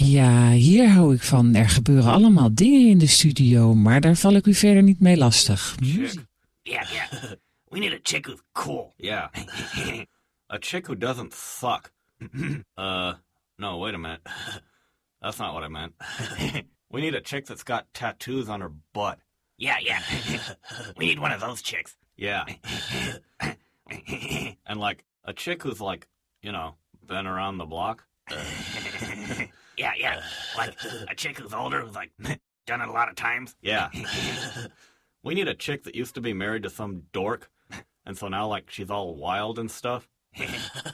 Ja, hier hou ik van. Er gebeuren allemaal dingen in de studio, maar daar val ik u verder niet mee lastig. Chick. Yeah. We need a chick who's cool. Yeah. A chick who doesn't suck. No, wait a minute. That's not what I meant. We need a chick that's got tattoos on her butt. Yeah. We need one of those chicks. Yeah. And like a chick who's like, been around the block. Yeah. Like a chick who's older, who's like done it a lot of times. Yeah. We need a chick that used to be married to some dork, and so now like she's all wild and stuff.